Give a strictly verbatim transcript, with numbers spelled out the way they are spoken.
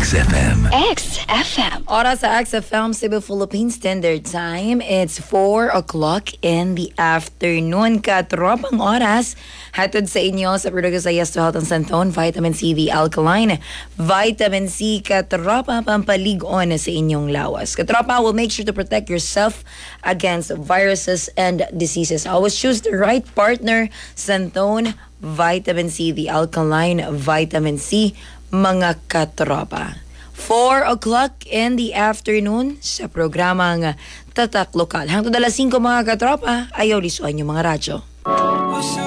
X F M. X F M. Oras sa X F M, Cebu Philippine Standard Time. It's four o'clock in the afternoon. Katropang oras. Hatod sa inyo sa produkto sa Yes to Health and Santon, Vitamin C V Alkaline. Vitamin C, katropa, pampalig-on sa inyong lawas. Katropa will make sure to protect yourself against viruses and diseases. Always choose the right partner. Santon, Vitamin C V Alkaline, Vitamin C, mga katropa. four o'clock in the afternoon sa programang Tatak Lokal. Hangtod alas singko mga katropa, ayaw lisuan yung mga radyo.